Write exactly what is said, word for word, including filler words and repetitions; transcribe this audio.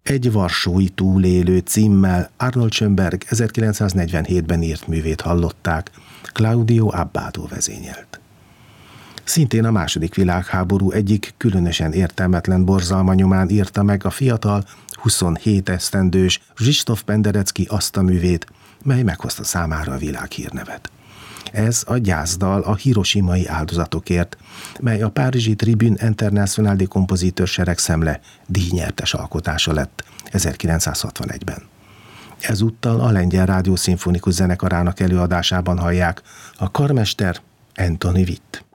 Egy varsói túlélő címmel Arnold Schönberg ezerkilencszáznegyvenhétben írt művét hallották, Claudio Abbado vezényelt. Szintén a második világháború egyik különösen értelmetlen borzalma nyomán írta meg a fiatal, huszonhét esztendős Zsistóf Penderecki azt a művét, mely meghozta számára a világhírnevet. Ez a gyászdal a hiroshimai áldozatokért, mely a párizsi Tribune International de Compositeur seregszemle díjnyertes alkotása lett ezerkilencszázhatvanegyben. Ezúttal a Lengyel Rádió Szimfonikus Zenekarának előadásában hallják a karmester Anthony Witt.